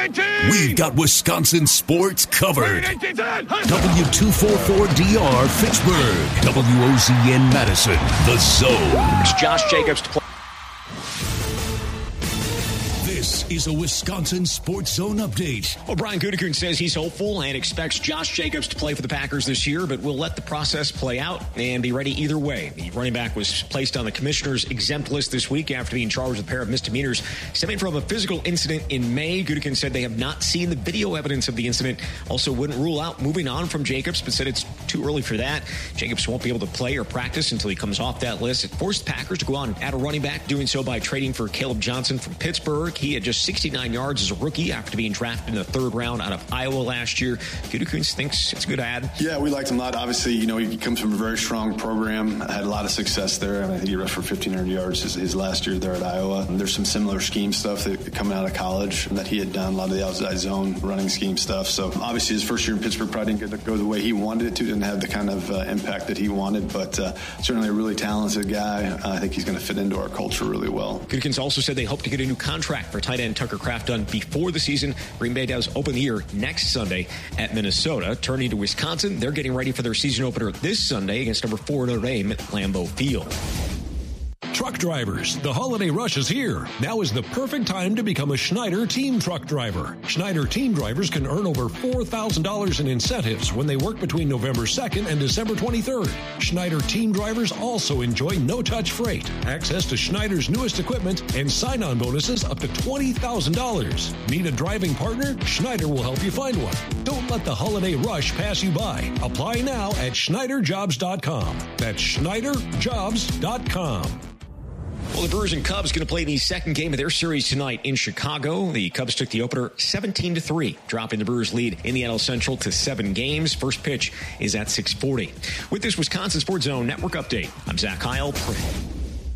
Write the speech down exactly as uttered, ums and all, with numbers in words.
We've got Wisconsin sports covered. W two forty-four D R Fitchburg. W O Z N Madison. The Zone. It's Josh Jacobs to play. This is a Wisconsin Sports Zone update. Well, Brian Gutekunst says he's hopeful and expects Josh Jacobs to play for the Packers this year, but will let the process play out and be ready either way. The running back was placed on the commissioner's exempt list this week after being charged with a pair of misdemeanors stemming from a physical incident in May. Gutekunst said they have not seen the video evidence of the incident. Also wouldn't rule out moving on from Jacobs, but said it's too early for that. Jacobs won't be able to play or practice until he comes off that list. It forced the Packers to go on and add a running back, doing so by trading for Caleb Johnson from Pittsburgh. He had just sixty-nine yards as a rookie after being drafted in the third round out of Iowa last year. Gutekunst thinks it's a good ad. Yeah, we liked him a lot. Obviously, you know, he comes from a very strong program, had a lot of success there. I, mean, I think he rushed for fifteen hundred yards his, his last year there at Iowa. And there's some similar scheme stuff that coming out of college that he had done, a lot of the outside zone running scheme stuff. So obviously his first year in Pittsburgh probably didn't go the way he wanted it to, didn't have the kind of uh, impact that he wanted, but uh, certainly a really talented guy. Uh, I think he's going to fit into our culture really well. Gutekunst also said they hope to get a new contract for tight end Tucker Kraft done before the season. Green Bay does open the year next Sunday at Minnesota. Turning to Wisconsin, they're getting ready for their season opener this Sunday against number four Notre Dame at Lambeau Field. Truck drivers, the holiday rush is here. Now is the perfect time to become a Schneider Team Truck Driver. Schneider Team Drivers can earn over four thousand dollars in incentives when they work between November second and December twenty-third. Schneider Team Drivers also enjoy no-touch freight, access to Schneider's newest equipment, and sign-on bonuses up to twenty thousand dollars. Need a driving partner? Schneider will help you find one. Don't let the holiday rush pass you by. Apply now at Schneider Jobs dot com. That's Schneider Jobs dot com. Well, the Brewers and Cubs going to play the second game of their series tonight in Chicago. The Cubs took the opener seventeen to three, dropping the Brewers' lead in the N L Central to seven games. First pitch is at six forty. With this Wisconsin Sports Zone Network update, I'm Zach Heil.